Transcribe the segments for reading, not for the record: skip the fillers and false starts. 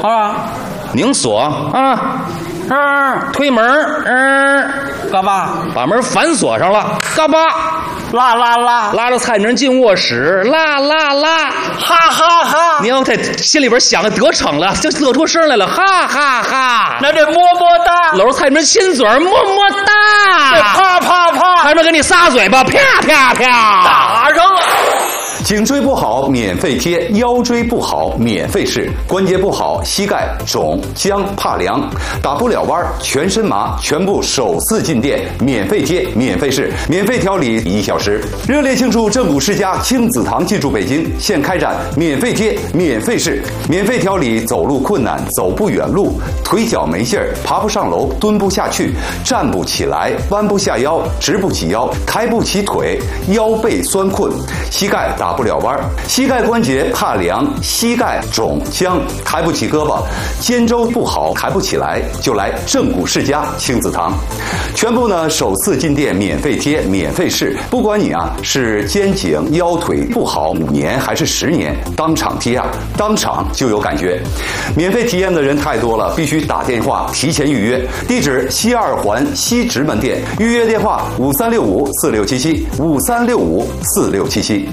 啊， 拧锁啊，推门， 干嘛？ 把门反锁上了，嘎巴，拉着蔡明进卧室，拉， 哈哈哈！ 你要他心里边想的得逞了，就乐出声来了，哈哈哈！ 那这么么哒， 搂着蔡明亲嘴，么么哒， 啪啪啪， 蔡明给你撒嘴巴，啪啪啪， 打上了。 颈椎不好免费贴，腰椎不好免费试，关节不好膝盖肿僵怕凉，打不了弯全身麻，全部首次进店免费贴免费试，免费调理1小时。热烈庆祝正骨世家亲子堂进驻北京，现开展免费贴免费试，免费调理走路困难、走不远路、腿脚没劲儿、爬不上楼、蹲不下去、站不起来、弯不下腰、直不起腰、抬不起腿、腰背酸困、膝盖打不了弯，膝盖关节怕凉，膝盖肿僵，抬不起胳膊，肩周不好，抬不起来，就来正骨世家亲子堂。全部呢首次进店免费贴免费试，不管你是肩颈腰腿不好5年还是10年，当场贴当场就有感觉。免费体验的人太多了，必须打电话提前预约。地址西2环西直门店，预约电话5365467753654677。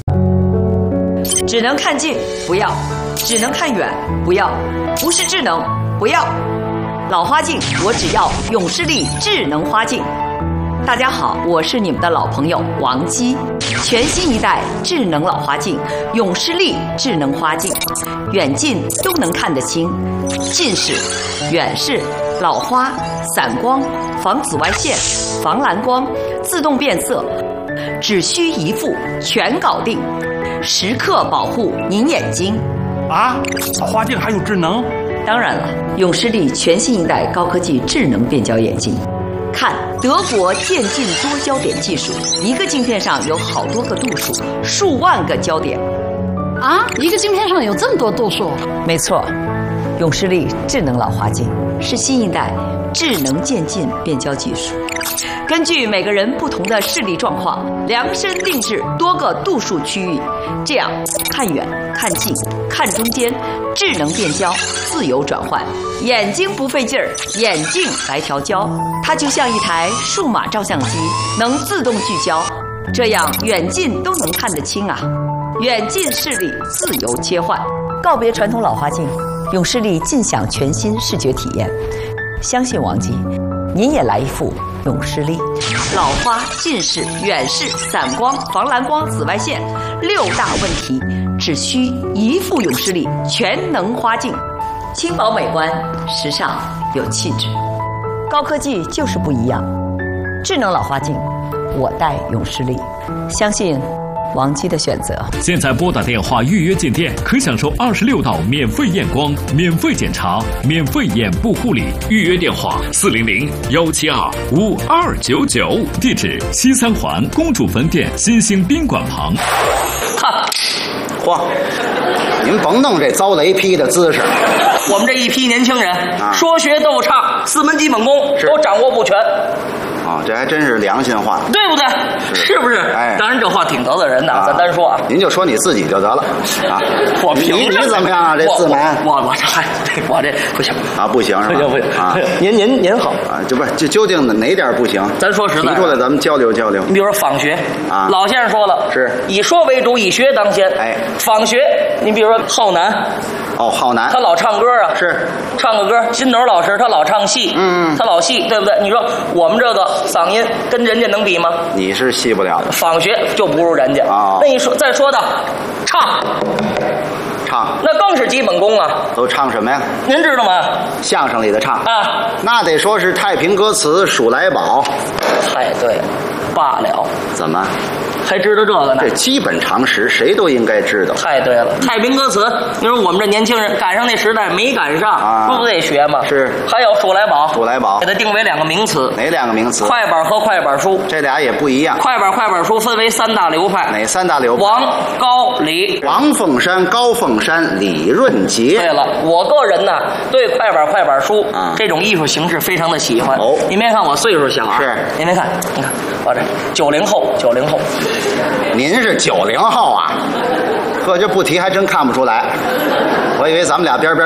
只能看近不要，只能看远不要，不是智能不要。老花镜我只要永视力智能花镜。大家好，我是你们的老朋友王姬。全新一代智能老花镜永视力智能花镜，远近都能看得清，近视、远视、老花、散光、防紫外线、防蓝光、自动变色，只需一副全搞定，时刻保护您眼睛。 啊，花镜还有智能？ 当然了，永视力全新一代高科技智能变焦眼镜。看德国渐进多焦点技术，一个镜片上有好多个度数，数万个焦点。 啊，一个镜片上有这么多度数？ 没错，永视力智能老花镜是新一代智能渐进变焦技术，根据每个人不同的视力状况，量身定制多个度数区域，这样看远、看近、看中间，智能变焦，自由转换，眼睛不费劲儿，眼镜来调焦，它就像一台数码照相机，能自动聚焦，这样远近都能看得清啊！远近视力自由切换，告别传统老花镜，永视力尽享全新视觉体验。相信王姬，您也来一副永视力。老花、近视、远视、散光、防蓝光、紫外线6大问题，只需一副永视力全能花镜，轻薄美观，时尚有气质，高科技就是不一样。智能老花镜，我戴永视力，相信王姬的选择。 现在拨打电话预约进店，可享受26道免费验光、免费检查、免费眼部护理。预约电话400-172-5299，地址西3环公主坟店新兴宾馆旁。 嚯，你们甭弄这遭雷劈的姿势。 我们这一批年轻人，说学逗唱4门基本功都掌握不全。 啊，这还真是良心话， 对不对？是不是？ 哎， 当然这话挺得罪人的，咱单说啊。 您就说你自己就得了啊。 我凭你怎么样啊？这自满， 我这不行啊，不行是吧？ 不行啊！ 您好啊，这究竟哪点不行？ 咱说实在， 提出来咱们交流交流。 你比如说仿学啊， 老先生说了， 是以说为主，以学当先。 哎， 仿学，你比如说浩南。 哦，浩南， 他老唱歌啊， 是唱个歌。金斗老师他老唱戏，他老戏，对不对？你说我们这个嗓音跟人家能比吗？ 你是戏不了的， 仿学就不如人家啊。 那你说再说到唱，那更是基本功啊。 都唱什么呀？ 您知道吗？ 相声里的唱啊， 那得说是太平歌词数来宝。 太对了，罢了。 怎么？ 还知道这个呢？ 这基本常识，谁都应该知道。 太对了，太平歌词，你说我们这年轻人赶上那时代没赶上， 啊， 不得学吗？ 是。 还有数来宝， 数来宝给它定为2个名词。 哪2个名词？ 快板和快板书， 这俩也不一样。 快板书分为3大流派。 哪3大流派？ 王、高、李。 王凤山、高凤山、李润杰。 对了，我个人呢对快板书这种艺术形式非常的喜欢。 哦， 您别看我岁数小啊， 是， 您别看，你看我这90后。 您是90后啊？这就不提还真看不出来，我以为咱们俩边